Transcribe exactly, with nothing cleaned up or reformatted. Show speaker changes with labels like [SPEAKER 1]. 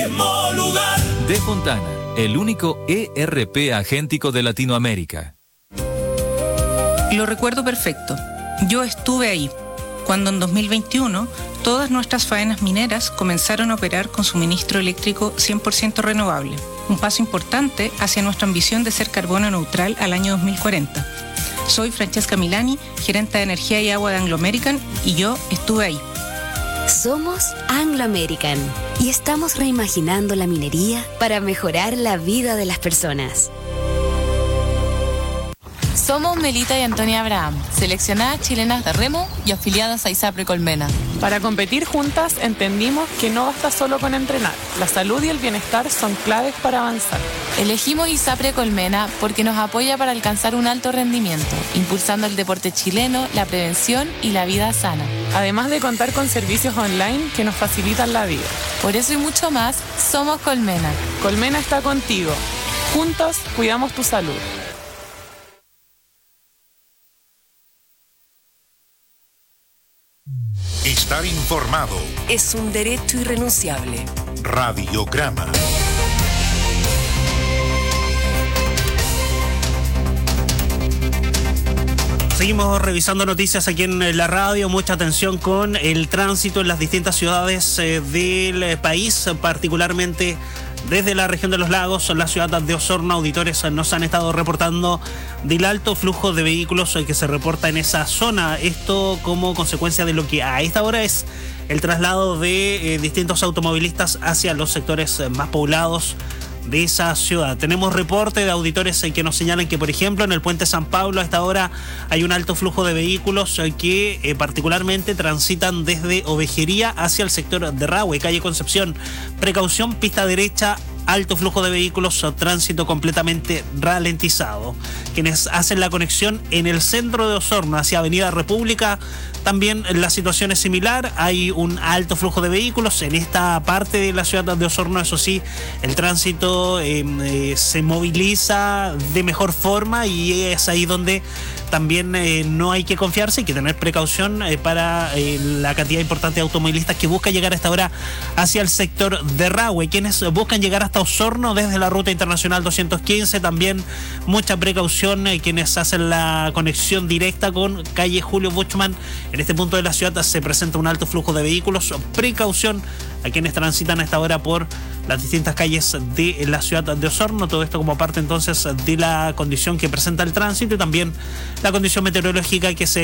[SPEAKER 1] mismo lugar.
[SPEAKER 2] De Fontana, el único E R P agéntico de Latinoamérica.
[SPEAKER 3] Lo recuerdo perfecto. Yo estuve ahí, cuando en dos mil veintiuno todas nuestras faenas mineras comenzaron a operar con suministro eléctrico cien por ciento renovable. Un paso importante hacia nuestra ambición de ser carbono neutral al año dos mil cuarenta. Soy Francesca Milani, gerente de energía y agua de Anglo American, y yo estuve ahí.
[SPEAKER 4] Somos Anglo American y estamos reimaginando la minería para mejorar la vida de las personas.
[SPEAKER 5] Somos Melita y Antonia Abraham, seleccionadas chilenas de remo y afiliadas a ISAPRE Colmena.
[SPEAKER 6] Para competir juntas entendimos que no basta solo con entrenar. La salud y el bienestar son claves para avanzar.
[SPEAKER 5] Elegimos ISAPRE Colmena porque nos apoya para alcanzar un alto rendimiento, impulsando el deporte chileno, la prevención y la vida sana.
[SPEAKER 6] Además de contar con servicios online que nos facilitan la vida.
[SPEAKER 5] Por eso y mucho más, somos Colmena.
[SPEAKER 6] Colmena está contigo. Juntos cuidamos tu salud.
[SPEAKER 7] Estar informado
[SPEAKER 8] es un derecho irrenunciable.
[SPEAKER 7] Radiograma.
[SPEAKER 9] Seguimos revisando noticias aquí en la radio. Mucha atención con el tránsito en las distintas ciudades del país, particularmente desde la región de los lagos. La ciudad de Osorno, auditores nos han estado reportando del alto flujo de vehículos que se reporta en esa zona. Esto como consecuencia de lo que a esta hora es el traslado de eh, distintos automovilistas hacia los sectores más poblados de esa ciudad. Tenemos reporte de auditores que nos señalan que, por ejemplo, en el puente San Pablo a esta hora hay un alto flujo de vehículos que eh, particularmente transitan desde Ovejería hacia el sector de Rahue, calle Concepción. Precaución, pista derecha, alto flujo de vehículos, tránsito completamente ralentizado. Quienes hacen la conexión en el centro de Osorno hacia Avenida República, también la situación es similar. Hay un alto flujo de vehículos en esta parte de la ciudad de Osorno. Eso sí, el tránsito eh, eh, se moviliza de mejor forma y es ahí donde también eh, no hay que confiarse, hay que tener precaución eh, para eh, la cantidad importante de automovilistas que buscan llegar a esta hora hacia el sector de Rahue. Quienes buscan llegar hasta Osorno desde la ruta internacional doscientos quince, también mucha precaución. Eh, quienes hacen la conexión directa con calle Julio Buchmann, en este punto de la ciudad se presenta un alto flujo de vehículos. Precaución a quienes transitan a esta hora por las distintas calles de la ciudad de Osorno. Todo esto como parte entonces de la condición que presenta el tránsito y también la condición meteorológica que se